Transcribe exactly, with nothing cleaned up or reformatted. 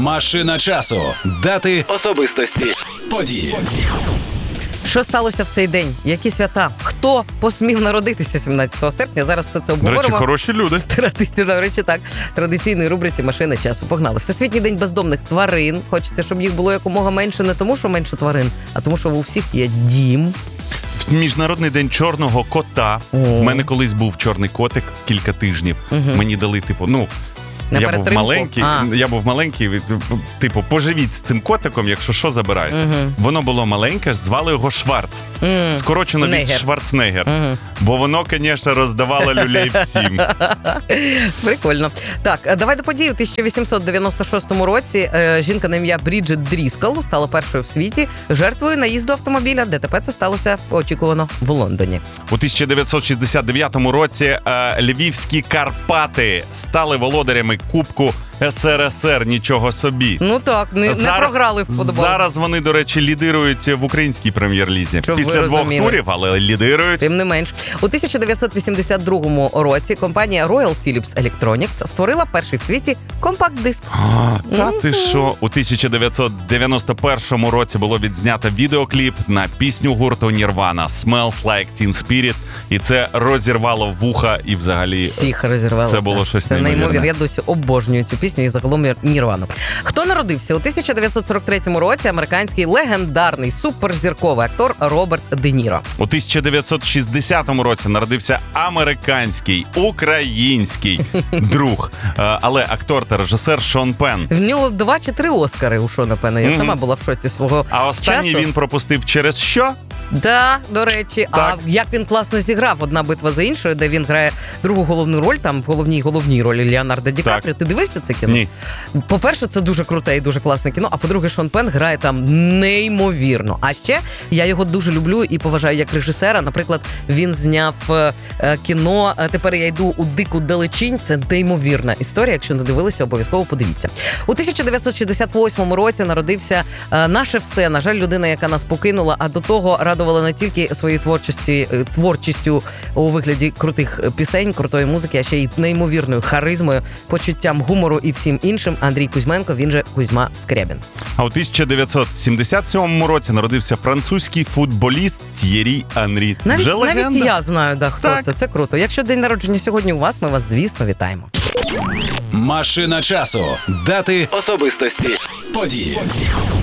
Машина часу. Дати, особистості, події. Що сталося в цей день? Які свята? Хто посмів народитися сімнадцятого серпня? Зараз все це обговоримо. До речі, хороші люди. Традиційно, до речі, так. Традиційної рубриці «Машина часу». Погнали. Всесвітній день бездомних тварин. Хочеться, щоб їх було якомога менше не тому, що менше тварин, а тому, що у всіх є дім. Міжнародний день чорного кота. О. В мене колись був чорний котик кілька тижнів. Угу. Мені дали, типу, ну... На я був перетримку? маленький, А. я був маленький, типу, поживіть з цим котиком, якщо що, забирайте. Угу. Воно було маленьке, звали його Шварц. Mm. Скорочено від Негер. Шварценеггер. Угу. Бо воно, звісно, роздавало люлей всім. Прикольно. Так, давай до події. У тисяча вісімсот дев'яносто шостому році е, жінка на ім'я Бріджит Дріскл стала першою в світі жертвою наїзду автомобіля. ДТП це сталося очікувано в Лондоні. У тисяча дев'ятсот шістдесят дев'ятому році е, Львівські Карпати стали володарями Кубку ес ер ес ер. Нічого собі. Ну так, не, Зараз, не програли в футбол. Зараз вони, до речі, лідирують в українській прем'єр-лізі. Щоб Після ви двох розуміли. турів, але лідирують. Тим не менш. У тисяча дев'ятсот вісімдесят другому році компанія Royal Philips Electronics створила перший в світі компакт-диск. А, та ти що? У тисяча дев'ятсот дев'яносто першому році було відзнято відеокліп на пісню гурту Nirvana «Smells Like Teen Spirit». І це розірвало вуха і взагалі... Всіх розірвали. Це було щось Це неймовірне. неймовірно. Я досі обожнюю цю пісню і загалом Нірвану. Хто народився? У тисяча дев'ятсот сорок третьому році американський легендарний суперзірковий актор Роберт Де Ніро. У тисяча дев'ятсот шістдесятому році народився американський, український друг, е, але актор та режисер Шон Пен. В нього два чи три Оскари у Шона Пена. Я Мгм. сама була в шоці свого А останній часу. він пропустив через що? Да, до речі. Так. А як він класно зіграв «Одна битва за іншою», де він грає другу головну роль, там в головній головній ролі Леонардо Ді Капріо. Ти дивився це кіно? Ні. По-перше, це дуже круте і дуже класне кіно, а по-друге, Шон Пен грає там неймовірно. А ще я його дуже люблю і поважаю як режисера. Наприклад, він зняв е, кіно «Тепер я йду у дику далечінь». Це неймовірна історія. Якщо не дивилися, обов'язково подивіться. У тисяча дев'ятсот шістдесят восьмому році народився е, наше все. На жаль, людина, яка нас покинула, а до того радувала не тільки своєю творчості, е, творчістю у вигляді крутих пісень, крутої музики, а ще й неймовірною харизмою, почуттям гумору і всім іншим. Андрій Кузьменко, він же Кузьма Скрябін. А у тисяча дев'ятсот сімдесят сьомому році народився французький футболіст Т'єрі Анрі. Навіть, Вже легенда. навіть я знаю, да, хто Так. це. Це круто. Якщо день народження сьогодні у вас, ми вас, звісно, вітаємо. Машина часу. Дати, особистості, події.